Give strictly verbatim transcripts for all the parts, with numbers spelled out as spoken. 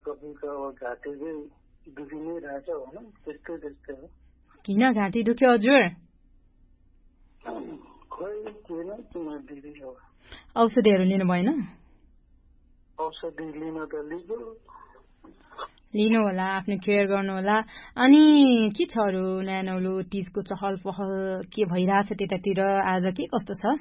कतिको अब घाँटी चाहिँ दुखी नै रहेछ भनौँ, त्यस्तै त्यस्तै हो। किन घाँटी दुख्यो हजुर? खोइ किन किन दिदी हो। औषधिहरू लिनु भएन? औषधि लिन त लियो। लिनु होला, आफ्नो केयर गर्नु होला। अनि के छ अरू न्यानोलो तीजको चहल पहल के भइरहेछ त्यतातिर आज, के कस्तो छ?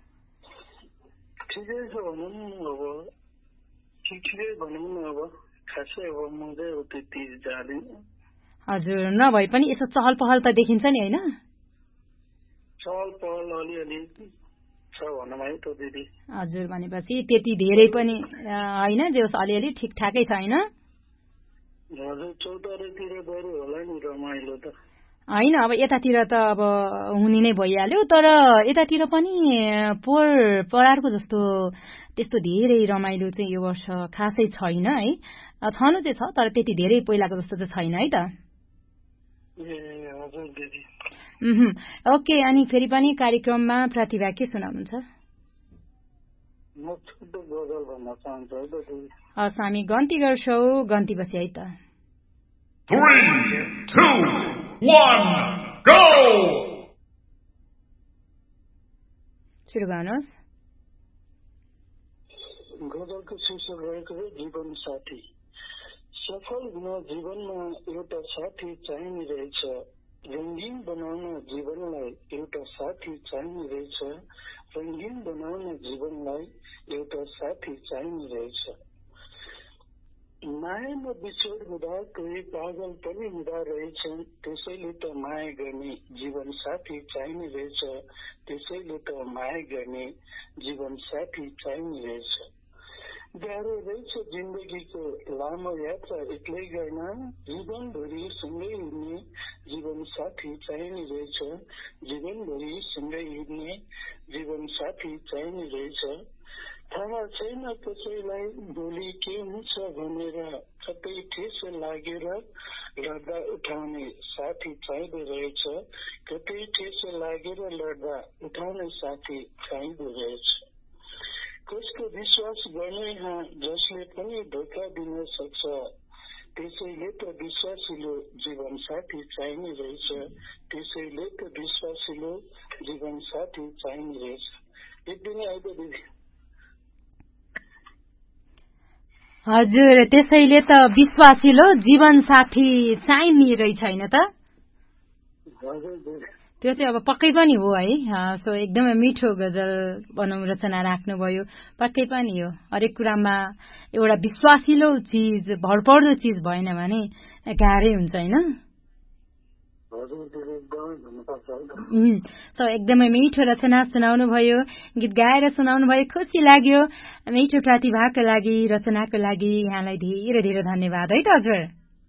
ठिकै छ भनौँ अब, ठिकै भनौँ न अब, खासै अब म चाहिँ उतै तीज जाँदिन। हजुर, नभए पनि यसो चहल पहल त देखिन्छ नि होइन? चहल पहल अलिअलि छ भनौँ है त दिदी। हजुर, भनेपछि त्यति धेरै पनि होइन, जे होस् अलिअलि ठिकठाकै छ होइन? हजुर, चौतारीतिर गऱ्यो होला नि रमाइलो त। होइन, अब यतातिर त अब हुने नै भइहाल्यो, तर यतातिर पनि पोहोर परारको जस्तो त्यस्तो धेरै रमाइलो चाहिँ यो वर्ष खासै छैन है। छनु चाहिँ छ, तर त्यति धेरै पहिलाको जस्तो चाहिँ छैन है त। ए हजुर दिदी। ओके, अनि फेरि पनि कार्यक्रममा प्रतिभा के सुनाउनुहुन्छ? म छुट्टो गजल भन्न चाहन्छु है त दिदी। हस्, हामी गन्ती गर्छौँ, गन्ती बसी है त। Three, two, one, go! सुरु गर्नुहोस्। गजलको शीर्षक रहेको छ जीवन साथी। सफल हुन जीवनमा एउटा साथी चाहिने रहेछ, रङ्गीन बनाउन जीवनलाई एउटा साथी चाहिने रहेछ, रङ्गीन बनाउन जीवनलाई एउटा साथी चाहिने रहेछ। मायामा बिछोड हुँदा कोही पागल पनि हुँदा रहेछन्, त्यसैले त माया गर्ने जीवन साथी चाहिने रहेछ, त्यसैले त माया गर्ने जीवन साथी चाहिने रहेछ। गाह्रो रहेछ जिन्दगीको लामो यात्रा एक्लै गर्न, जीवनभरि सँगै हिँड्ने जीवन साथी चाहिने रहेछ, जीवनभरि सँगै हिँड्ने जीवन साथी चाहिने रहेछ। थाहा छैन कसैलाई भोलि के हुन्छ भनेर, कतै ठेस लागेर लड्दा उठाउने साथी चाहिँदो रहेछ, कतै ठेस लागेर लड्दा उठाउने साथी चाहिँदो रहेछ। कसको विश्वास गर्ने यहाँ जसले पनि धोका दिन सक्छ, त्यसैले त विश्वासिलो जीवन साथी चाहिने रहेछ, त्यसैले त विश्वासिलो जीवन साथी चाहिने रहेछ। एक दिन आइतो दिदी। हजुर, त्यसैले त विश्वासिलो जीवन साथी चाहिने रहेछ होइन त? त्यो चाहिँ अब पक्कै पनि हो है। सो एकदमै मिठो गजल भनौँ रचना राख्नुभयो, पक्कै पनि हो। हरेक कुरामा एउटा विश्वासिलो चिज, भरपर्दो चिज भएन भने गाह्रै हुन्छ होइन? सो एकदमै मिठो रचना सुनाउनु भयो, गीत गाएर सुनाउनु भयो, खुसी लाग्यो। मिठो प्रतिभाको लागि, रचनाको लागि यहाँलाई धेरै धेरै धन्यवाद है त हजुर।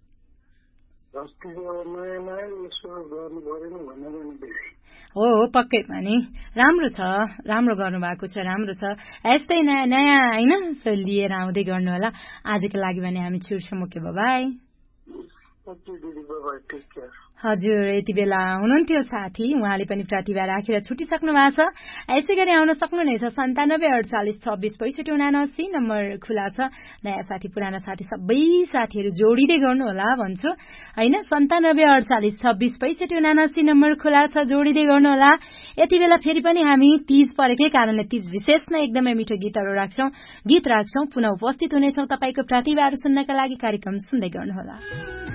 हो हो, पक्कै पनि राम्रो छ, राम्रो गर्नुभएको छ, राम्रो छ। यस्तै नयाँ नयाँ होइन लिएर आउँदै गर्नु होला। आजको लागि भने हामी छुट्छौँ। Okay, by. हजुर, यति बेला हुनुहुन्थ्यो साथी, उहाँले पनि प्रतिभा राखेर छुटिसक्नु भएको छ। यसै गरी आउन सक्नुहुनेछ सन्तानब्बे अडचालिस छब्बिस पैँसठी उनासी नम्बर खुला छ। नयाँ साथी पुराना साथी सबै साथीहरू जोडिँदै गर्नु होला भन्छु होइन। सन्तानब्बे अडचालिस छब्बिस पैँसठी उनासी नम्बर खुला छ, जोडिँदै गर्नु होला। यति बेला फेरि पनि हामी तीज परेकै कारणले तीज विशेष नै एकदमै मिठो गीतहरू राख्छौँ, गीत राख्छौँ। पुनः उपस्थित हुनेछौँ तपाईँको प्रतिभाहरू सुन्नका लागि। कार्यक्रम सुन्दै गर्नुहोला।